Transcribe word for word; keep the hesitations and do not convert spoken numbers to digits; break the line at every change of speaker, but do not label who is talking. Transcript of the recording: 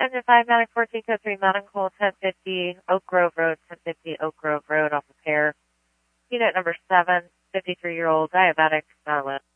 Engine five, Manic fourteen, code three, Mountain Coal, ten fifty, Oak Grove Road, ten fifty, Oak Grove Road, off of Pear. Unit number seven, fifty-three-year-old diabetic, Madeline.